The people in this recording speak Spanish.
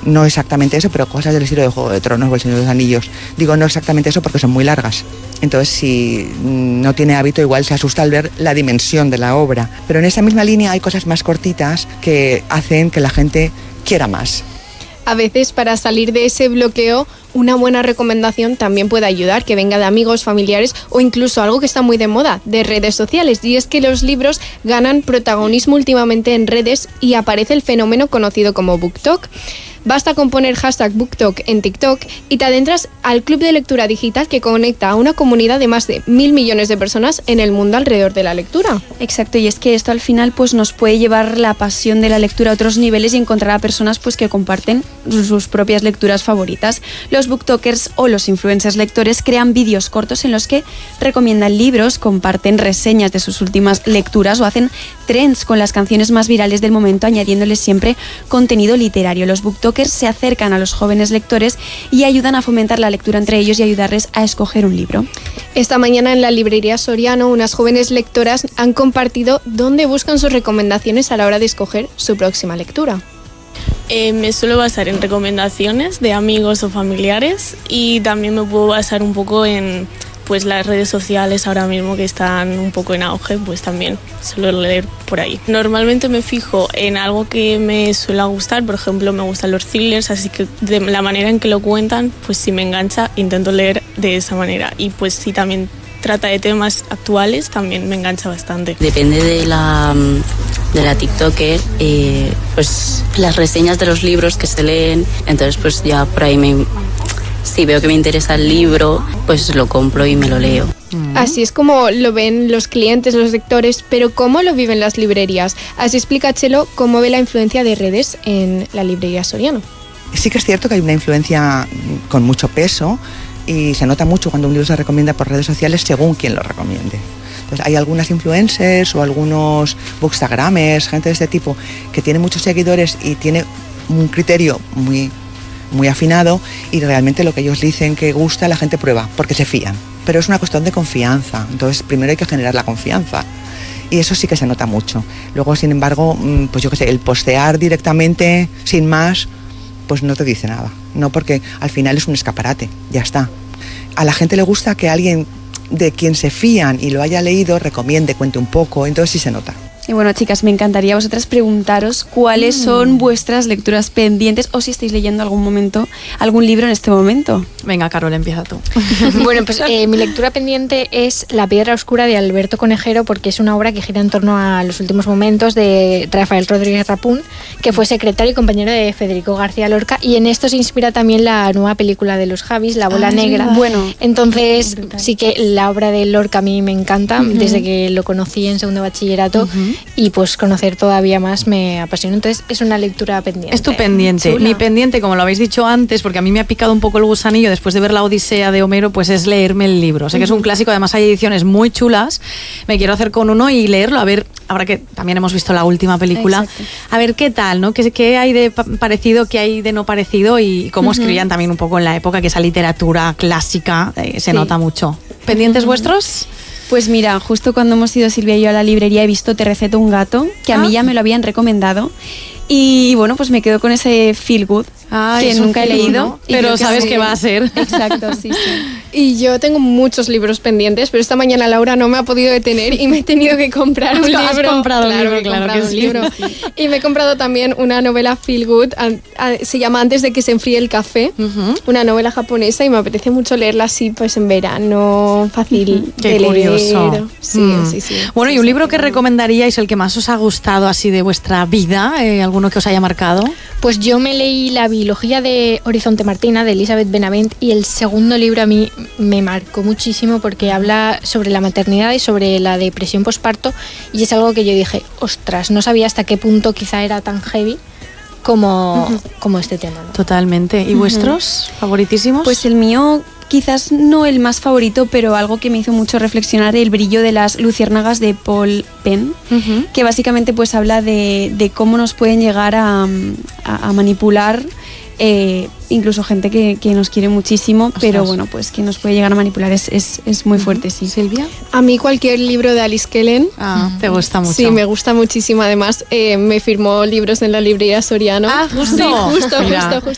no exactamente eso, pero cosas del estilo de Juego de Tronos o El Señor de los Anillos. Digo no exactamente eso porque son muy largas. Entonces, si no tiene hábito, igual se asusta al ver la dimensión de la obra. Pero en esa misma línea hay cosas más cortitas que hacen que la gente quiera más. A veces, para salir de ese bloqueo, una buena recomendación también puede ayudar, que venga de amigos, familiares o incluso algo que está muy de moda, de redes sociales. Y es que los libros ganan protagonismo últimamente en redes y aparece el fenómeno conocido como BookTok. Basta con poner hashtag BookTok en TikTok y te adentras al club de lectura digital que conecta a una comunidad de más de 1.000 millones de personas en el mundo alrededor de la lectura. Exacto, y es que esto al final pues nos puede llevar la pasión de la lectura a otros niveles y encontrar a personas pues que comparten sus propias lecturas favoritas. Los booktokers o los influencers lectores crean vídeos cortos en los que recomiendan libros, comparten reseñas de sus últimas lecturas o hacen trends con las canciones más virales del momento, añadiéndoles siempre contenido literario. Los booktokers se acercan a los jóvenes lectores y ayudan a fomentar la lectura entre ellos y ayudarles a escoger un libro. Esta mañana en la librería Soriano, unas jóvenes lectoras han compartido dónde buscan sus recomendaciones a la hora de escoger su próxima lectura. Me suelo basar en recomendaciones de amigos o familiares y también me puedo basar un poco en pues las redes sociales ahora mismo que están un poco en auge, pues también suelo leer por ahí. Normalmente me fijo en algo que me suele gustar, por ejemplo me gustan los thrillers, así que de la manera en que lo cuentan, pues si me engancha intento leer de esa manera y pues si también trata de temas actuales también me engancha bastante. Depende de la TikToker, pues las reseñas de los libros que se leen, entonces pues ya por ahí si veo que me interesa el libro, pues lo compro y me lo leo. Así es como lo ven los clientes, los lectores, pero ¿cómo lo viven las librerías? Así explica Chelo cómo ve la influencia de redes en la librería Soriano. Sí que es cierto que hay una influencia con mucho peso y se nota mucho cuando un libro se recomienda por redes sociales según quien lo recomiende. Entonces, hay algunas influencers o algunos bookstagramers, gente de este tipo, que tiene muchos seguidores y tiene un criterio muy afinado y realmente lo que ellos dicen que gusta la gente prueba porque se fían, pero es una cuestión de confianza. Entonces primero hay que generar la confianza y eso sí que se nota mucho. Luego, sin embargo, pues yo qué sé, el postear directamente sin más pues no te dice nada, no, porque al final es un escaparate, ya está. A la gente le gusta que alguien de quien se fían y lo haya leído recomiende, cuente un poco, entonces sí se nota. Y bueno, chicas, me encantaría a vosotras preguntaros cuáles son vuestras lecturas pendientes o si estáis leyendo algún libro en este momento. Venga, Carol, empieza tú. Bueno, pues mi lectura pendiente es La piedra oscura de Alberto Conejero, porque es una obra que gira en torno a los últimos momentos de Rafael Rodríguez Rapún, que fue secretario y compañero de Federico García Lorca, y en esto se inspira también la nueva película de los Javis, La bola negra. Bueno, entonces sí que la obra de Lorca a mí me encanta, desde que lo conocí en segundo bachillerato, y pues conocer todavía más me apasiona. Entonces es una lectura pendiente. Es tu pendiente. Chula. Mi pendiente, como lo habéis dicho antes, porque a mí me ha picado un poco el gusanillo después de ver la Odisea de Homero, pues es leerme el libro. Sé que es un clásico, además hay ediciones muy chulas. Me quiero hacer con uno y leerlo, a ver, ahora que también hemos visto la última película, a ver qué tal, ¿no? ¿Qué hay de parecido, qué hay de no parecido y cómo escribían también un poco en la época, que esa literatura clásica se nota mucho. ¿Pendientes vuestros? Pues mira, justo cuando hemos ido Silvia y yo a la librería he visto Te receto un gato, que a mí ya me lo habían recomendado. Y bueno, pues me quedo con ese feel good que nunca he leído, ¿no? Pero sabes que va a ser. Exacto, sí. Y yo tengo muchos libros pendientes, pero esta mañana Laura no me ha podido detener y me he tenido que comprar un libro. Has comprado un libro, claro que un sí. libro. Y me he comprado también una novela feel good, se llama Antes de que se enfríe el café, una novela japonesa, y me apetece mucho leerla así pues en verano, fácil Qué de curioso. leer. Sí. Bueno, y un libro que recomendaríais, el que más os ha gustado así de vuestra vida, alguno que os haya marcado. Pues yo me leí La biología de Horizonte Martina, de Elizabeth Benavent, y el segundo libro a mí me marcó muchísimo porque habla sobre la maternidad y sobre la depresión posparto, y es algo que yo dije, ostras, no sabía hasta qué punto quizá era tan heavy como este tema, ¿no? Totalmente. ¿Y vuestros favoritísimos? Pues el mío, quizás no el más favorito, pero algo que me hizo mucho reflexionar, El brillo de las luciérnagas, de Paul Penn, que básicamente pues habla de cómo nos pueden llegar a manipular incluso gente que nos quiere muchísimo. Ostras. Pero bueno, pues que nos puede llegar a manipular es muy fuerte, sí. ¿Silvia? A mí cualquier libro de Alice Kellen. ¿Te gusta mucho? Sí, me gusta muchísimo. Además, me firmó libros en la librería Soriano. Justo. Sí, justo.